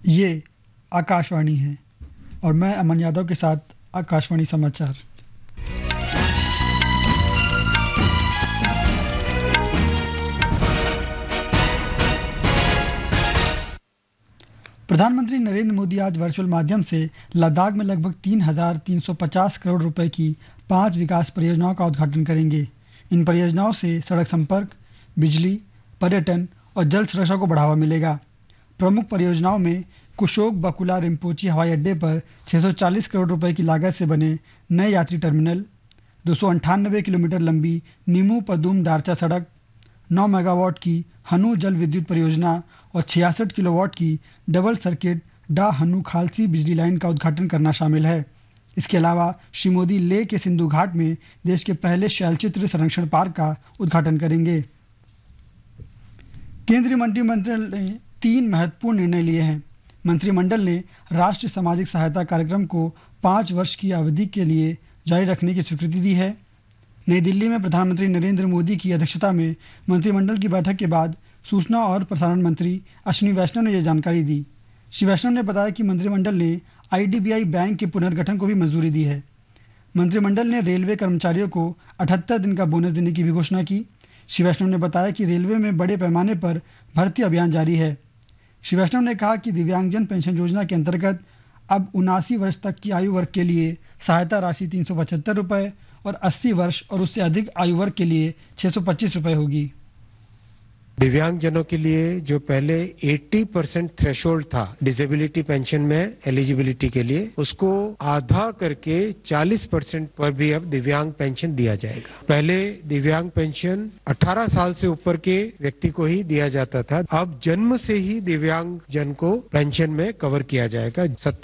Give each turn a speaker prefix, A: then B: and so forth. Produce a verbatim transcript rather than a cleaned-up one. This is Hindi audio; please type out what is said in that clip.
A: ये आकाशवाणी है और मैं अमन यादव के साथ आकाशवाणी समाचार। प्रधानमंत्री नरेंद्र मोदी आज वर्चुअल माध्यम से लद्दाख में लगभग तीन हजार तीन सौ पचास करोड़ रुपए की पांच विकास परियोजनाओं का उद्घाटन करेंगे। इन परियोजनाओं से सड़क संपर्क, बिजली, पर्यटन और जल सुरक्षा को बढ़ावा मिलेगा। प्रमुख परियोजनाओं में कुशोक बकुला रिम्पोची हवाई अड्डे पर छह सौ चालीस करोड़ रुपए की लागत से बने नए यात्री टर्मिनल, दो सौ अंठानबे किलोमीटर लंबी नीमू पदुम दारचा सड़क, नौ मेगावाट की हनु जल विद्युत परियोजना और छियासठ किलोवाट की डबल सर्किट डा हनु खालसी बिजली लाइन का उद्घाटन करना शामिल है। इसके अलावा श्री मोदी लेह के सिंधु घाट में देश के पहले शैलचित्र संरक्षण पार्क का उद्घाटन करेंगे। केंद्रीय मंत्रिमंडल ने तीन महत्वपूर्ण निर्णय लिए हैं। मंत्रिमंडल ने राष्ट्रीय सामाजिक सहायता कार्यक्रम को पांच वर्ष की अवधि के लिए जारी रखने की स्वीकृति दी है। नई दिल्ली में प्रधानमंत्री नरेंद्र मोदी की अध्यक्षता में मंत्रिमंडल की बैठक के बाद सूचना और प्रसारण मंत्री अश्विनी वैष्णव ने यह जानकारी दी। श्री वैष्णव ने बताया कि मंत्रिमंडल ने आईडीबीआई बैंक के पुनर्गठन को भी मंजूरी दी है। मंत्रिमंडल ने रेलवे कर्मचारियों को अठहत्तर दिन का बोनस देने की भी घोषणा की। श्री वैष्णव ने बताया कि रेलवे में बड़े पैमाने पर भर्ती अभियान जारी है। श्री वैष्णव ने कहा कि दिव्यांगजन पेंशन योजना के अंतर्गत अब उनासी वर्ष तक की आयु वर्ग के लिए सहायता राशि तीन सौ पचहत्तर रुपए और अस्सी वर्ष और उससे अधिक आयु वर्ग के लिए छह सौ पच्चीस रुपए होगी।
B: दिव्यांगजनों के लिए जो पहले अस्सी परसेंट थ्रेशोल्ड था डिसेबिलिटी पेंशन में एलिजिबिलिटी के लिए, उसको आधा करके चालीस परसेंट पर भी अब दिव्यांग पेंशन दिया जाएगा। पहले दिव्यांग पेंशन अठारह साल से ऊपर के व्यक्ति को ही दिया जाता था, अब जन्म से ही दिव्यांग जन को पेंशन में कवर किया जाएगा।